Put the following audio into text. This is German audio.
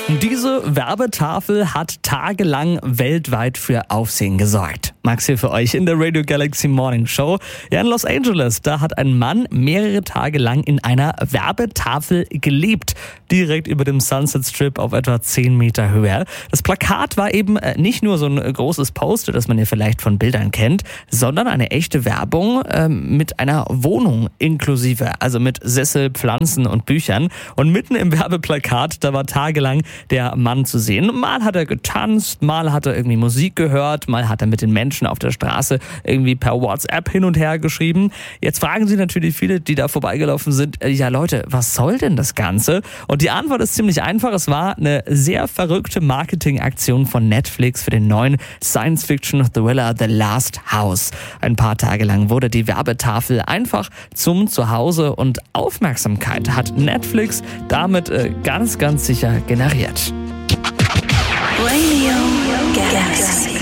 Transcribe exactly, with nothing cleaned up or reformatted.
Diese Werbetafel hat tagelang weltweit für Aufsehen gesorgt. Max hier für euch in der Radio Galaxy Morning Show. Ja, in Los Angeles, da hat ein Mann mehrere Tage lang in einer Werbetafel gelebt. Direkt über dem Sunset Strip auf etwa zehn Meter Höhe. Das Plakat war eben nicht nur so ein großes Poster, das man ja vielleicht von Bildern kennt, sondern eine echte Werbung äh, mit einer Wohnung inklusive. Also mit Sessel, Pflanzen und Büchern. Und mitten im Werbeplakat, da war tagelang der Mann zu sehen. Mal hat er getanzt, mal hat er irgendwie Musik gehört, mal hat er mit den Menschen auf der Straße irgendwie per WhatsApp hin und her geschrieben. Jetzt fragen sich natürlich viele, die da vorbeigelaufen sind, ja Leute, was soll denn das Ganze? Und die Antwort ist ziemlich einfach. Es war eine sehr verrückte Marketingaktion von Netflix für den neuen Science-Fiction-Thriller The Last House. Ein paar Tage lang wurde die Werbetafel einfach zum Zuhause und Aufmerksamkeit hat Netflix damit äh, ganz, ganz sicher generiert. Radio Galaxy.